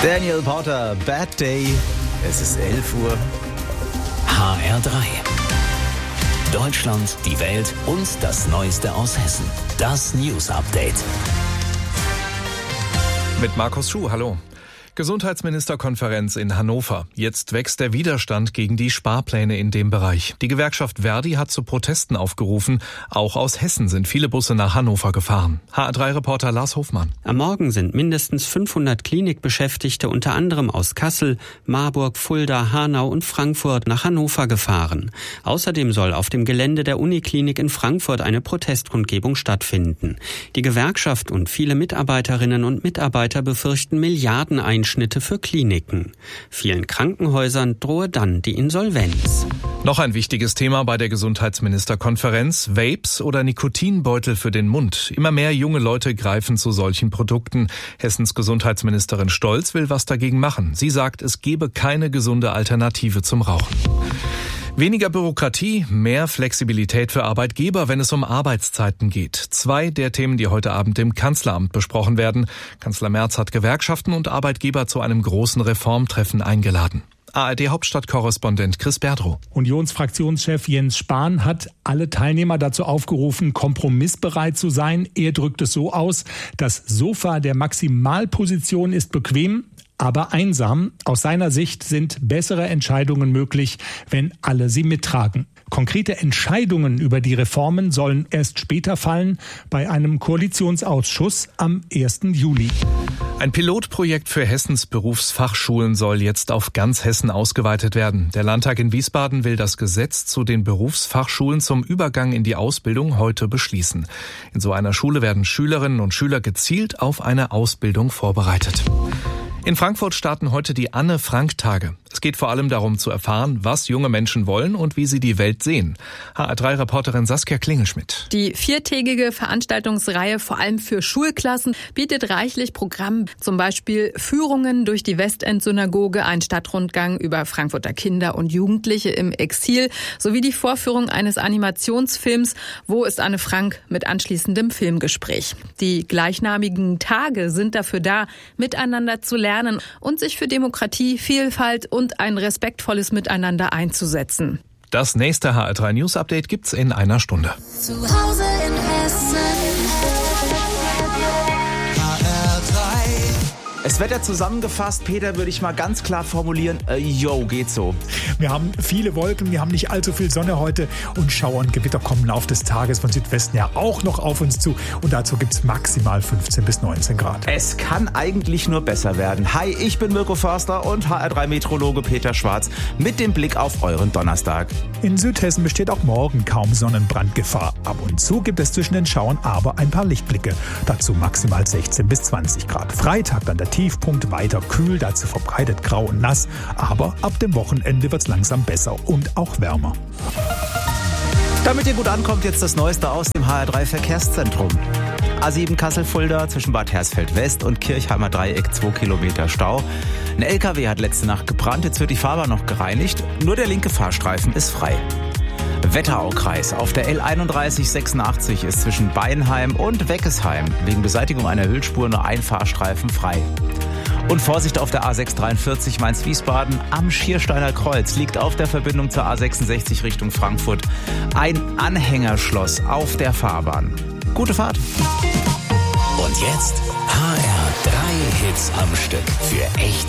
Daniel Porter, Bad Day. Es ist 11 Uhr. HR3. Deutschland, die Welt und das Neueste aus Hessen. Das News Update. Mit Markus Schuh, hallo. Gesundheitsministerkonferenz in Hannover. Jetzt wächst der Widerstand gegen die Sparpläne in dem Bereich. Die Gewerkschaft Verdi hat zu Protesten aufgerufen. Auch aus Hessen sind viele Busse nach Hannover gefahren. HR3-Reporter Lars Hofmann. Am Morgen sind mindestens 500 Klinikbeschäftigte unter anderem aus Kassel, Marburg, Fulda, Hanau und Frankfurt nach Hannover gefahren. Außerdem soll auf dem Gelände der Uniklinik in Frankfurt eine Protestkundgebung stattfinden. Die Gewerkschaft und viele Mitarbeiterinnen und Mitarbeiter befürchten Milliardeneinschnitte für Kliniken. Vielen Krankenhäusern drohe dann die Insolvenz. Noch ein wichtiges Thema bei der Gesundheitsministerkonferenz: Vapes oder Nikotinbeutel für den Mund. Immer mehr junge Leute greifen zu solchen Produkten. Hessens Gesundheitsministerin Stolz will was dagegen machen. Sie sagt, es gebe keine gesunde Alternative zum Rauchen. Weniger Bürokratie, mehr Flexibilität für Arbeitgeber, wenn es um Arbeitszeiten geht. 2 der Themen, die heute Abend im Kanzleramt besprochen werden. Kanzler Merz hat Gewerkschaften und Arbeitgeber zu einem großen Reformtreffen eingeladen. ARD-Hauptstadtkorrespondent Chris Berdrow. Unionsfraktionschef Jens Spahn hat alle Teilnehmer dazu aufgerufen, kompromissbereit zu sein. Er drückt es so aus: Das Sofa der Maximalposition ist bequem, aber einsam. Aus seiner Sicht sind bessere Entscheidungen möglich, wenn alle sie mittragen. Konkrete Entscheidungen über die Reformen sollen erst später fallen, bei einem Koalitionsausschuss am 1. Juli. Ein Pilotprojekt für Hessens Berufsfachschulen soll jetzt auf ganz Hessen ausgeweitet werden. Der Landtag in Wiesbaden will das Gesetz zu den Berufsfachschulen zum Übergang in die Ausbildung heute beschließen. In so einer Schule werden Schülerinnen und Schüler gezielt auf eine Ausbildung vorbereitet. In Frankfurt starten heute die Anne-Frank-Tage. Es geht vor allem darum zu erfahren, was junge Menschen wollen und wie sie die Welt sehen. HR3-Reporterin Saskia Klingelschmidt. Die 4tägige Veranstaltungsreihe, vor allem für Schulklassen, bietet reichlich Programm. Zum Beispiel Führungen durch die Westend-Synagoge, ein Stadtrundgang über Frankfurter Kinder und Jugendliche im Exil, sowie die Vorführung eines Animationsfilms Wo ist Anne Frank mit anschließendem Filmgespräch. Die gleichnamigen Tage sind dafür da, miteinander zu lernen und sich für Demokratie, Vielfalt und ein respektvolles Miteinander einzusetzen. Das nächste HR3 News Update gibt's in einer Stunde. Zu Hause in Hessen. Es wird ja zusammengefasst, Peter, würde ich mal ganz klar formulieren, geht so. Wir haben viele Wolken, wir haben nicht allzu viel Sonne heute und Schauer und Gewitter kommen im Laufe des Tages von Südwesten ja auch noch auf uns zu und dazu gibt es maximal 15 bis 19 Grad. Es kann eigentlich nur besser werden. Hi, ich bin Mirko Förster und HR3-Meteorologe Peter Schwarz mit dem Blick auf euren Donnerstag. In Südhessen besteht auch morgen kaum Sonnenbrandgefahr. Ab und zu gibt es zwischen den Schauern aber ein paar Lichtblicke. Dazu maximal 16 bis 20 Grad. Freitag dann der Tiefpunkt, weiter kühl, dazu verbreitet grau und nass. Aber ab dem Wochenende wird es langsam besser und auch wärmer. Damit ihr gut ankommt, jetzt das Neueste aus dem HR3-Verkehrszentrum. A7 Kassel-Fulda zwischen Bad Hersfeld West und Kirchheimer Dreieck 2 Kilometer Stau. Ein LKW hat letzte Nacht gebrannt, jetzt wird die Fahrbahn noch gereinigt. Nur der linke Fahrstreifen ist frei. Wetteraukreis. Auf der L3186 ist zwischen Beinheim und Weckesheim wegen Beseitigung einer Hüllspur nur ein Fahrstreifen frei. Und Vorsicht auf der A643 Mainz-Wiesbaden. Am Schiersteiner Kreuz liegt auf der Verbindung zur A66 Richtung Frankfurt ein Anhängerschloss auf der Fahrbahn. Gute Fahrt. Und jetzt HR3 Hits am Stück für echte